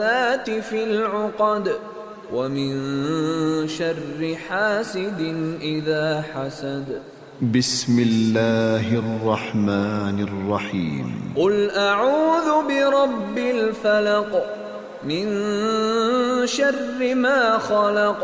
في العقد ومن شر حاسد إذا حسد. بسم الله الرحمن الرحيم. قل أعوذ برب الفلق من شر ما خلق